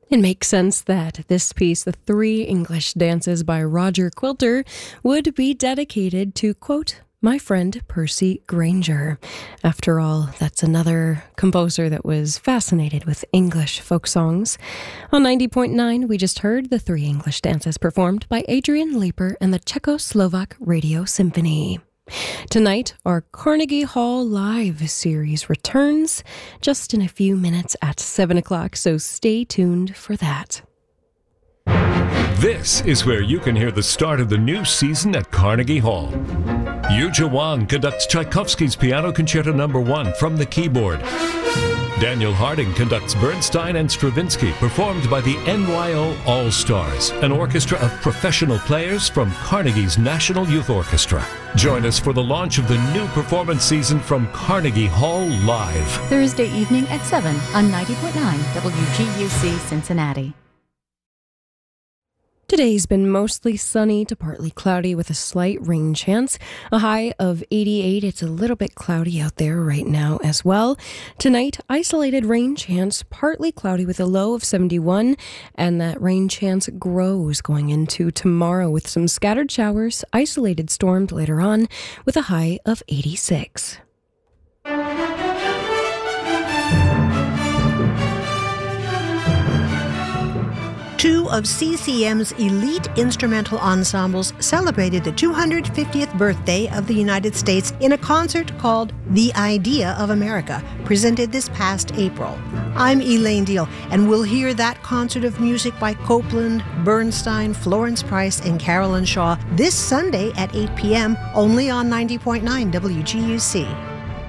It makes sense that this piece, The Three English Dances by Roger Quilter, would be dedicated to, quote, my friend Percy Grainger. After all, that's another composer that was fascinated with English folk songs. On 90.9, we just heard The Three English Dances performed by Adrian Leeper and the Czechoslovak Radio Symphony. Tonight, our Carnegie Hall Live series returns just in a few minutes at 7 o'clock, so stay tuned for that. This is where you can hear the start of the new season at Carnegie Hall. Yuja Wang conducts Tchaikovsky's Piano Concerto No. 1 from the keyboard. Daniel Harding conducts Bernstein and Stravinsky, performed by the NYO All-Stars, an orchestra of professional players from Carnegie's National Youth Orchestra. Join us for the launch of the new performance season from Carnegie Hall Live. Thursday evening at 7 on 90.9 WGUC Cincinnati. Today's been mostly sunny to partly cloudy with a slight rain chance. A high of 88. It's a little bit cloudy out there right now as well. Tonight, isolated rain chance, partly cloudy with a low of 71. And that rain chance grows going into tomorrow with some scattered showers, isolated storms later on with a high of 86. Two of CCM's elite instrumental ensembles celebrated the 250th birthday of the United States in a concert called The Idea of America, presented this past April. I'm Elaine Deal, and we'll hear that concert of music by Copland, Bernstein, Florence Price, and Carolyn Shaw this Sunday at 8 p.m. only on 90.9 WGUC.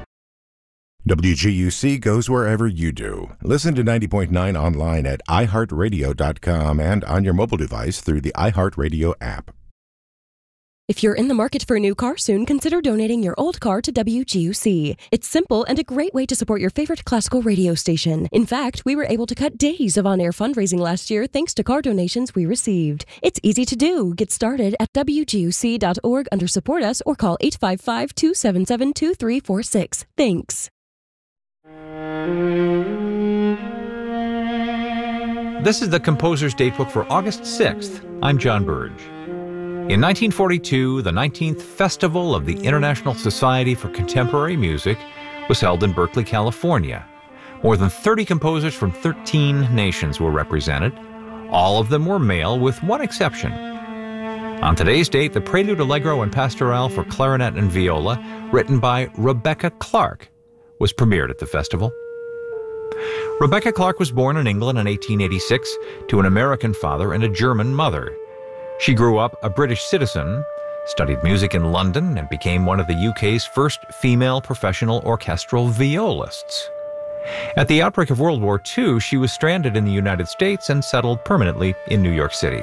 WGUC goes wherever you do. Listen to 90.9 online at iHeartRadio.com and on your mobile device through the iHeartRadio app. If you're in the market for a new car soon, consider donating your old car to WGUC. It's simple and a great way to support your favorite classical radio station. In fact, we were able to cut days of on-air fundraising last year thanks to car donations we received. It's easy to do. Get started at WGUC.org under Support Us or call 855-277-2346. Thanks. This is the Composer's Datebook for August 6th. I'm John Burge. In 1942, the 19th Festival of the International Society for Contemporary Music was held in Berkeley, California. More than 30 composers from 13 nations were represented. All of them were male, with one exception. On today's date, the Prelude Allegro and Pastorale for clarinet and viola, written by Rebecca Clark, was premiered at the festival. Rebecca Clark was born in England in 1886 to an American father and a German mother. She grew up a British citizen, studied music in London, and became one of the UK's first female professional orchestral violists. At the outbreak of World War II, she was stranded in the United States and settled permanently in New York City.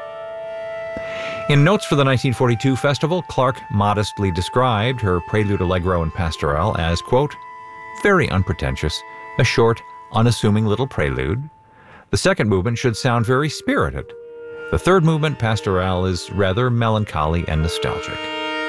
In notes for the 1942 festival, Clark modestly described her Prelude Allegro and Pastorale as, quote, very unpretentious, a short, unassuming little prelude. The second movement should sound very spirited. The third movement, Pastorale, is rather melancholy and nostalgic.